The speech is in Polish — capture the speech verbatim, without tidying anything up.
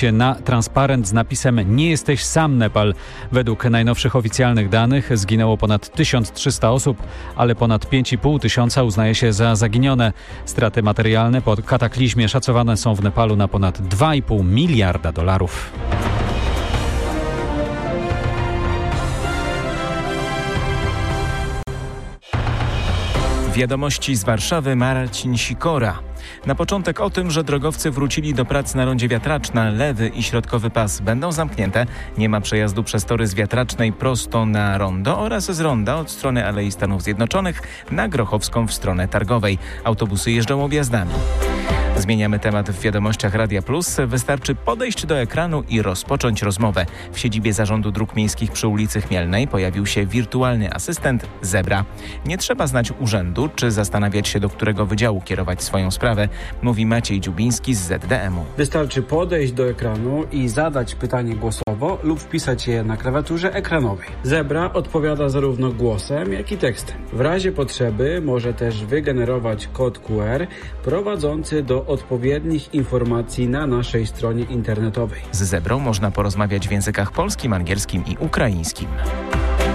na transparent z napisem „Nie jesteś sam, Nepal”. Według najnowszych oficjalnych danych zginęło ponad tysiąc trzysta osób, ale ponad pięć i pół tysiąca uznaje się za zaginione. Straty materialne po kataklizmie szacowane są w Nepalu na ponad dwa i pół miliarda dolarów. Wiadomości z Warszawy, Marcin Sikora. Na początek o tym, że drogowcy wrócili do prac na rondzie Wiatraczna. Lewy i środkowy pas będą zamknięte. Nie ma przejazdu przez tory z Wiatracznej prosto na rondo oraz z ronda od strony Alei Stanów Zjednoczonych na Grochowską w stronę Targowej. Autobusy jeżdżą objazdami. Zmieniamy temat w wiadomościach Radia Plus. Wystarczy podejść do ekranu i rozpocząć rozmowę. W siedzibie Zarządu Dróg Miejskich przy ulicy Chmielnej pojawił się wirtualny asystent Zebra. Nie trzeba znać urzędu czy zastanawiać się, do którego wydziału kierować swoją sprawę, mówi Maciej Dziubiński z Z D M u. Wystarczy podejść do ekranu i zadać pytanie głosowo lub wpisać je na klawiaturze ekranowej. Zebra odpowiada zarówno głosem, jak i tekstem. W razie potrzeby może też wygenerować kod Q R prowadzący do odpowiednich informacji na naszej stronie internetowej. Z Zebrą można porozmawiać w językach polskim, angielskim i ukraińskim.